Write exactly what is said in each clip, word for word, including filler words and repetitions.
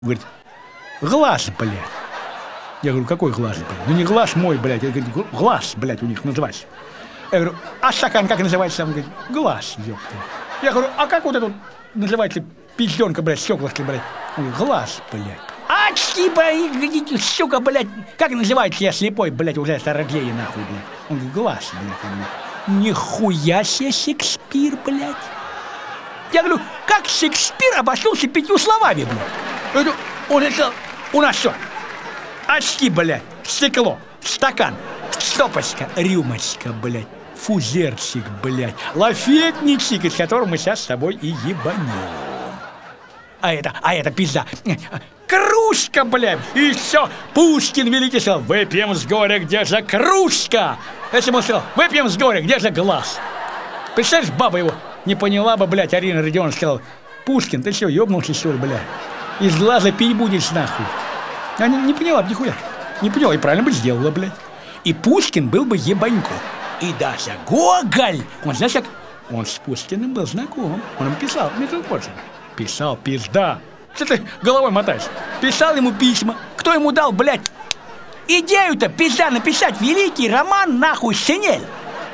Говорит, глаз, блядь. Я говорю, какой глаз, блядь? Ну не глаз мой, блядь. Я говорю, глаз, блядь, у них называется. Я говорю, а стакан как называется? Он говорит, глаз, ёпта. Я говорю, а как вот это называется пиздёнка, блядь, стёклышки, блядь? Он говорит, глаз, блядь. А типа, сука, блядь, как называется, я слепой, блядь, уже стародея, нахуй, блядь. Он говорит, глаз, блядь. Я говорю, нихуя себе Шекспир, блядь. Я говорю, как Шекспир обошелся пятью словами, блядь? Я говорю, он это, у нас что? Очки, блядь, стекло, стакан, стопочка, рюмочка, блядь, фузерчик, блядь, лафетничек, из которого мы сейчас с тобой и ебанем. А это, а это пизда. Кружка, блядь, и все. Пушкин великий сказал, выпьем с горя, где же кружка? Если бы он сказал, выпьем с горя, где же глаз? Представляешь, баба его не поняла бы, блядь, Арина Родионовна сказала, Пушкин, ты что, ёбнулся, что ли, блядь? Из глаза пить будешь, нахуй. Она не, не поняла бы нихуя. Не поняла, и правильно бы сделала, блядь. И Пушкин был бы ебанько. И даже Гоголь, он, знаешь, как... Он с Пушкиным был знаком. Он ему писал, между прочим. Писал, пизда. Что ты головой мотаешь? Писал ему письма. Кто ему дал, блядь, идею-то, пизда, написать великий роман, нахуй, «Шинель»?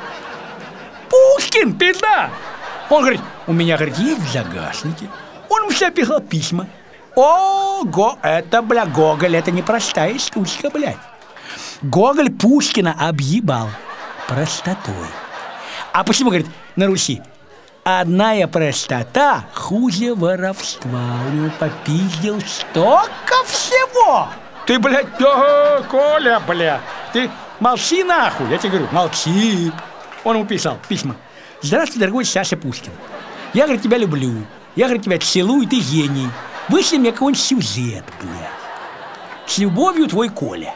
Пушкин, пизда. Он говорит, у меня, говорит, есть в загашнике. Он ему все писал письма. Ого, это, бля, Гоголь, это непростая штучка, блядь. Гоголь Пушкина объебал простотой. А почему, говорит, на Руси? Одная простота хуже воровства. У него попиздил столько всего. Ты, блядь, ага, Коля, блядь, ты молчи нахуй, я тебе говорю, молчи. Он ему писал письма. Здравствуй, дорогой Саша Пушкин. Я, говорит, тебя люблю. Я, говорит, тебя целую, ты гений. Вышли мне какой-нибудь сюжет, блядь. С любовью, твой Коля.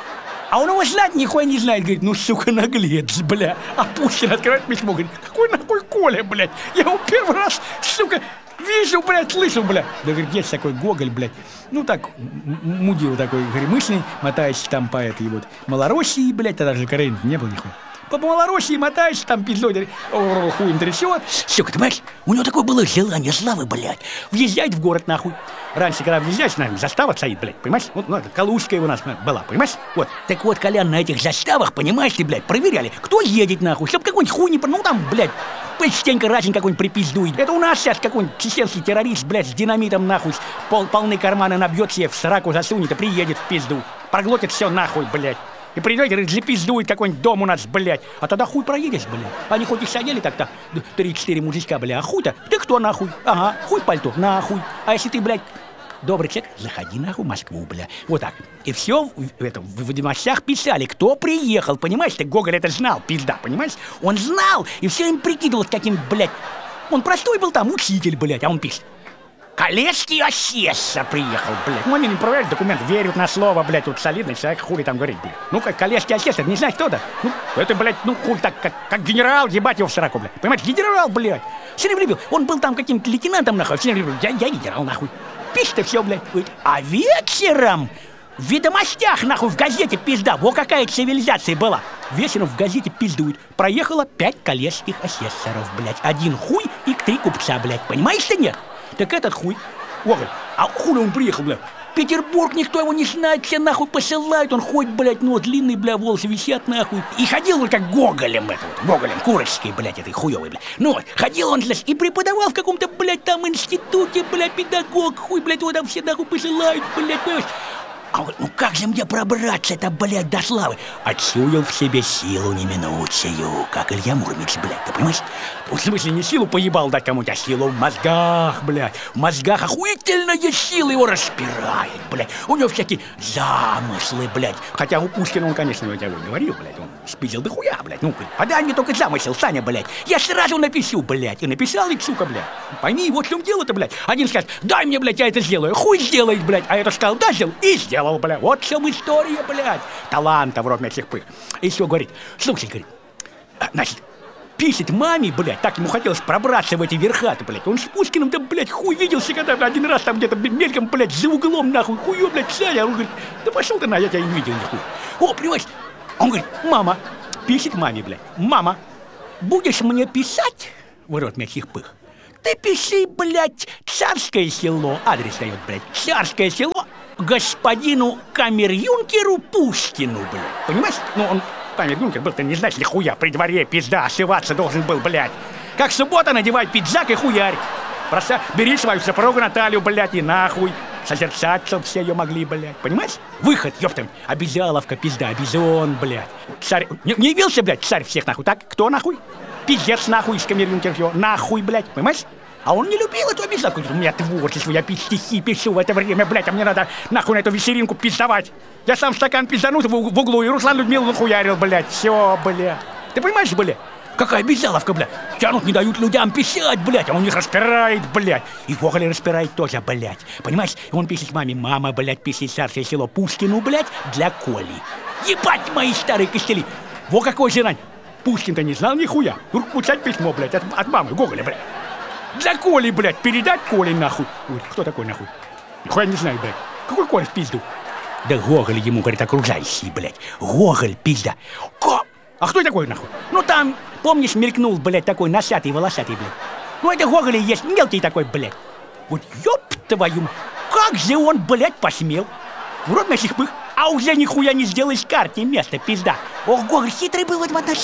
А он его знать нихуя не знает. Говорит, ну, сука, наглец, бля. А Пушкин открывает письмо, говорит, какой нахуй Коля, блядь? Я его первый раз, сука, вижу, блядь, слышу, блядь. Да, говорит, есть такой Гоголь, блядь. Ну, так, мудил такой, гремыслый, мотающий там по этой вот Малороссии, блядь. Тогда же Каренин не было нихуя. По Малороссии мотаешься, там пиздой, хуем трясет. Сука, ты понимаешь, у него такое было желание славы, блядь, въезжать в город, нахуй. Раньше, когда въезжаешь, наверное, застава стоит, блядь, понимаешь? Вот, ну, Калужская у нас была, понимаешь? Вот. Так вот, Колян, на этих заставах, понимаешь ты, блядь, проверяли, кто едет, нахуй, чтоб какой-нибудь хуй не... Ну, там, блядь, частенько разин какой-нибудь припиздует. Это у нас сейчас какой-нибудь чеченский террорист, блядь, с динамитом, нахуй, пол, полны карманы набьет себе, в сраку засунет и приедет в пизду. Проглотит все нахуй, блядь. И придет, говорит, запиздует какой-нибудь дом у нас, блядь. А тогда хуй проедешь, блядь. Они хоть и сидели так-то, три-четыре мужичка, блядь, а хуй-то, ты кто нахуй? Ага, хуй в пальто, нахуй. А если ты, блядь, добрый человек, заходи нахуй в Москву, блядь. Вот так. И все в, этом, в ведомостях писали, кто приехал, понимаешь? Ты Гоголь это знал, пизда, понимаешь? Он знал и все им прикидывал каким, блядь. Он простой был там, учитель, блядь, а он пишет. Колецкий Осесса приехал, блядь. Ну, они не проверяют документы, верят на слово, блядь. Тут солидный человек, хули там говорит, блядь. Ну, как Колецкий Осесса, не знаешь, кто это? Ну, это, блядь, ну, хуй так, как, как генерал, ебать его в сраку, блядь. Понимаешь, генерал, блядь. Все время любил. Он был там каким-то лейтенантом, нахуй. Все время любил. Я, я генерал, нахуй. Пишет-то все, блядь. Говорит, а вечером в ведомостях, нахуй, в газете пизда. Во какая цивилизация была. Вечером в газете пиздует. Проехало пять колецких асессоров, блядь. Один хуй и три купца, блядь. Понимаешь ты, нет? Так этот хуй, Гоголь, а хули он приехал, блядь? Петербург, никто его не знает, все нахуй посылают, он ходит, блядь, ну, длинные, бля, волосы висят, нахуй. И ходил он как Гоголем, это вот, Гоголем, курочкой, блядь, этой хуёвой, блядь. Ну, вот, ходил он, блядь, и преподавал в каком-то, блядь, там институте, блядь, педагог, хуй, блядь, его там все нахуй посылают, блядь, понимаешь? А он, ну как же мне пробраться-то, блядь, до славы? Отчуял в себе силу неминучую, как Илья Муромец, блядь, ты понимаешь? В смысле, не силу поебал дать кому-то, а силу в мозгах, блядь. В мозгах охуительная сила его распирает, блядь. У него всякие замыслы, блядь. Хотя у Пушкина он, конечно, я тебе говорил, блядь, он спиздил дохуя, блядь. Ну, подай мне только замысел, Саня, блядь. Я сразу напишу, блядь. И написал, и сука, блядь. Пойми, вот в чем дело-то, блядь. Один скажет, дай мне, блядь, я это сделаю. Хуй сделает, блядь. А этот сказал, да, сделал. И сделал, блядь. Вот в чем история, блядь. Таланта в рот этих пых. И все, говорит, слушай, говорит, значит, писать маме, блядь, так ему хотелось пробраться в эти верха-то, блядь. Он с Пушкиным-то, блядь, хуй виделся, когда один раз там где-то мельком, блядь, за углом, нахуй, хуё, блядь, Саня. Он говорит, да пошел ты на, я тебя не видел, нихуй. О, понимаешь, он говорит, мама, пишет маме, блядь, мама, будешь мне писать, в рот этих пых, ты пиши, блядь, Царское село. Адрес дает, блядь. Царское село господину камер-юнкеру Пушкину, блядь. Понимаешь? Ну, он камер-юнкер был, ты не знаешь, ли хуя при дворе, пизда, ошиваться должен был, блядь. Как суббота, надевай пиджак и хуярь. Просто бери свою супругу Наталью, блядь, и нахуй. Созерцать, чтоб все ее могли, блядь. Понимаешь? Выход, ёптам. Обязаловка, пизда, обезон, блядь. Царь... Не, не явился, блядь, царь всех, нахуй, так? Кто, нахуй? Пиздец, нахуй, из камер-юнкер, нахуй, блядь, понимаешь? А он не любил эту обязаловку. У меня творчество, я пить стихи пишу в это время, блядь, а мне надо нахуй на эту вечеринку пиздовать. Я сам стакан пизданул в, в углу, и Руслан Людмилу нахуярил, блядь. Все, блядь. Ты понимаешь, блядь? Какая обязаловка, блядь? Тянут, не дают людям писать, блядь, а он их распирает, блядь. И Гоголь распирает тоже, блядь. Понимаешь? И он пишет маме: мама, блядь, пишет Царское село Пушкину, блядь, для Коли. Ебать мои старые костыли. Во какой же рань. Пушкин-то не знал нихуя. Пучать письмо, блядь, от, от мамы Гоголя, блядь. Для Коли, блядь, передать Коле, нахуй. Ой, кто такой, нахуй? Нихуя не знаю, блядь. Какой Коля в пизду? Да Гоголь ему, говорит, окружающий, блядь. Гоголь, пизда. Ко... А кто такой, нахуй? Ну там, помнишь, мелькнул, блядь, такой носатый, волосатый, блядь. Ну это Гоголь и есть, мелкий такой, блядь. Вот ёб твою, как же он, блядь, посмел? В рот на сих пых, а уже нихуя не сделаешь карте место, пизда. Ох, Гоголь хитрый был в этом отношении.